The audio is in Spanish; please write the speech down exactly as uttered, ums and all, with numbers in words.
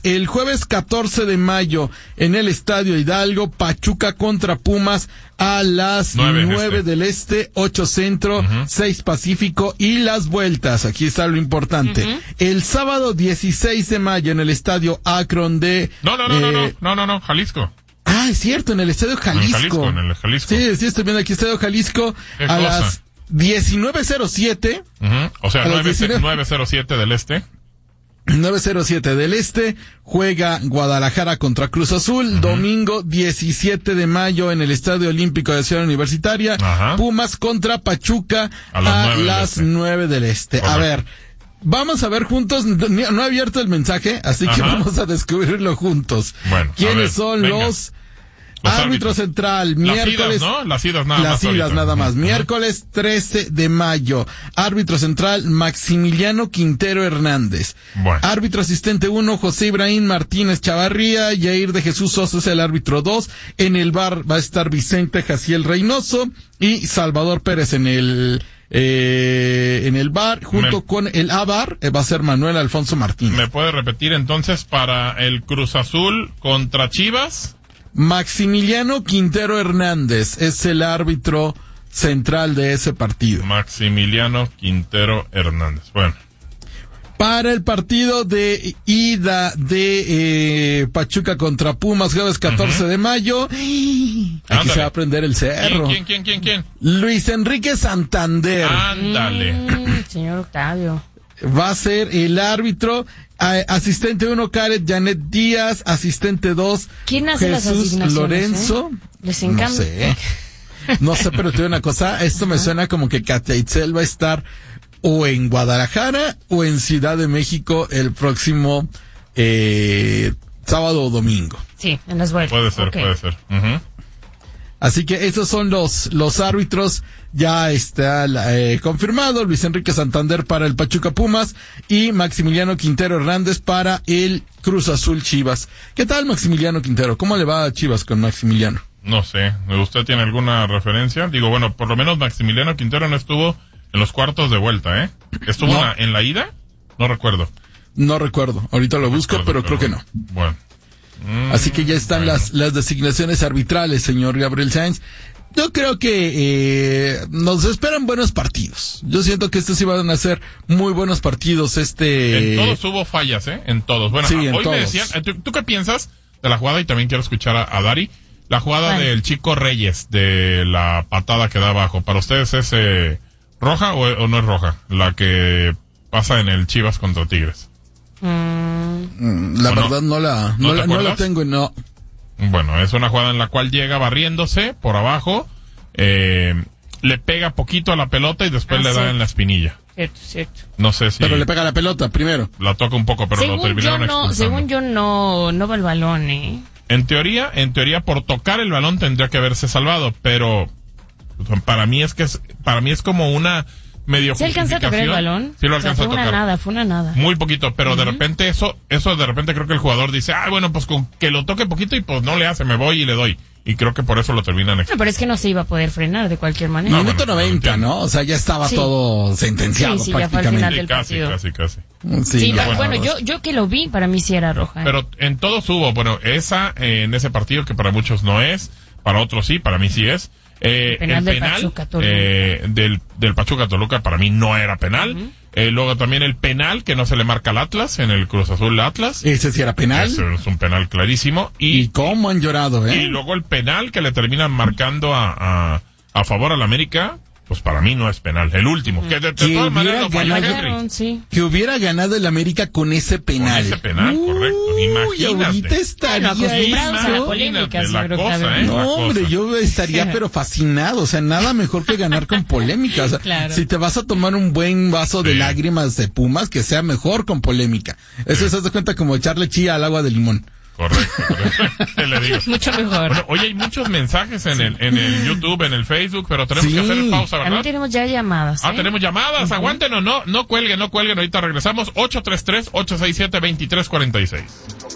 el jueves catorce de mayo en el Estadio Hidalgo, Pachuca contra Pumas a las nueve del Este, ocho Centro, uh-huh. seis Pacífico y las vueltas. Aquí está lo importante. Uh-huh. El sábado dieciséis de mayo en el Estadio Akron de... No, no, no, eh, no, no, no, no, no, Jalisco. Ah, es cierto, en el Estadio Jalisco. En Jalisco, en el Jalisco. Sí, sí, estoy viendo aquí Estadio Jalisco a cosa? las diecinueve cero siete. Uh-huh. O sea, nueve cero siete del Este. nueve cero siete del Este, juega Guadalajara contra Cruz Azul, uh-huh. domingo diecisiete de mayo en el Estadio Olímpico de Ciudad Universitaria, uh-huh. Pumas contra Pachuca a las nueve del Este. A ver, vamos a ver juntos, no he abierto el mensaje, así uh-huh. que vamos a descubrirlo juntos. Bueno, ¿quiénes ver, son venga. los... Los árbitro árbitros. Central, miércoles. Las idas, ¿no? Las idas nada las más. Las idas ahorita. nada más. Uh-huh. Miércoles trece de mayo. Árbitro central, Maximiliano Quintero Hernández. Bueno. Árbitro asistente uno, José Ibrahim Martínez Chavarría. Yair de Jesús Sosa es el árbitro dos. En el bar va a estar Vicente Jaciel Reynoso y Salvador Pérez en el, eh, en el bar. Junto Me... con el A-bar eh, va a ser Manuel Alfonso Martínez. ¿Me puede repetir entonces para el Cruz Azul contra Chivas? Maximiliano Quintero Hernández es el árbitro central de ese partido. Maximiliano Quintero Hernández. Bueno. Para el partido de ida de eh, Pachuca contra Pumas, jueves catorce uh-huh. de mayo. Aquí Ándale. Se va a prender el cerro. ¿Quién, quién, quién, quién? Luis Enrique Santander. Ándale. Mm, señor Octavio. Va a ser el árbitro. Asistente uno, Caret Janet Díaz. Asistente dos, ¿quién hace Jesús las asignaciones, Lorenzo. Eh? Les encanta. No sé. No sé, pero te digo una cosa. Esto uh-huh. me suena como que Katia Itzel va a estar o en Guadalajara o en Ciudad de México el próximo eh, sábado o domingo. Sí, en las vueltas. Puede ser, okay. puede ser. Uh-huh. Así que esos son los los árbitros. Ya está eh, confirmado. Luis Enrique Santander para el Pachuca Pumas y Maximiliano Quintero Hernández para el Cruz Azul Chivas. ¿Qué tal, Maximiliano Quintero? ¿Cómo le va a Chivas con Maximiliano? No sé. ¿Usted tiene alguna referencia? Digo, bueno, por lo menos Maximiliano Quintero no estuvo en los cuartos de vuelta, ¿eh? ¿Estuvo no. en, la, en la ida? No recuerdo. No recuerdo. Ahorita lo busco, recuerdo, pero, pero creo que no. Bueno. Mm, Así que ya están bueno. las las designaciones arbitrales, señor Gabriel Sainz. Yo creo que eh, nos esperan buenos partidos. Yo siento que estos iban a ser muy buenos partidos. Este En todos hubo fallas, ¿eh? En todos. Bueno, sí, hoy en me todos. decían, ¿tú, ¿tú qué piensas de la jugada? Y también quiero escuchar a, a Dari. La jugada vale. del Chico Reyes, de la patada que da abajo. ¿Para ustedes es eh, roja o, o no es roja? La que pasa en el Chivas contra Tigres. Mm, la verdad no, no la no, ¿No, la, no la tengo y no. Bueno, es una jugada en la cual llega barriéndose por abajo, eh, le pega poquito a la pelota y después ah, le sí. da en la espinilla. Cierto, cierto. No sé si... Pero le pega a la pelota primero. La toca un poco, pero según lo terminaron yo no, expulsando. Según yo no, no va el balón, ¿eh? En teoría, en teoría por tocar el balón tendría que haberse salvado, pero para mí es que es, para mí es como una medio ¿Sí alcanza a tocar el balón? Sí lo alcanza o sea, fue a tocar. Fue una nada, fue una nada. Muy poquito, pero uh-huh. de repente eso, eso de repente creo que el jugador dice, ah, bueno, pues con que lo toque poquito y pues no le hace, me voy y le doy. Y creo que por eso lo terminan expulsando. No, pero es que no se iba a poder frenar de cualquier manera. No, Minuto bueno, noventa, ¿no? O sea, ya estaba sí. todo sentenciado sí, sí, prácticamente. Ya fue al final del casi, partido. casi, casi, casi. Sí, sí no, bueno, bueno yo, yo que lo vi, para mí sí era roja. ¿eh? Pero en todos hubo, bueno, esa eh, en ese partido que para muchos no es, para otros sí, para mí sí es. Eh, el penal, el del, penal Pachuca, eh, del, del Pachuca Toluca para mí no era penal. Uh-huh. Eh, luego también el penal que no se le marca al Atlas, en el Cruz Azul Atlas. Ese sí era penal. Ese es un penal clarísimo. Y, ¿Y cómo han llorado, eh? Y luego el penal que le terminan marcando a, a, a favor al América, pues para mí no es penal. El último. Uh-huh. Que de, de todas maneras lo falló Henry. Sí. Que hubiera ganado el América con ese penal. Con ese penal, uh, correcto. Imagínate. Ahorita estaría bueno, eso. La polémica, la cosa, ¿eh? No, la hombre, cosa. yo estaría pero fascinado. O sea, nada mejor que ganar con polémica. O sea, claro. Si te vas a tomar un buen vaso sí. de lágrimas de Pumas, que sea mejor con polémica. Eso sí. se das cuenta como echarle chía al agua de limón. Correcto, correcto. Le digo. Mucho mejor. Bueno, hoy hay muchos mensajes en sí. el en el YouTube, en el Facebook, pero tenemos sí. que hacer pausa, ¿verdad? También tenemos ya llamadas. ¿eh? Ah, tenemos llamadas. Uh-huh. Aguántenos, no, no cuelguen, no cuelguen. Ahorita regresamos. ocho tres tres, ocho seis siete, dos tres cuatro seis.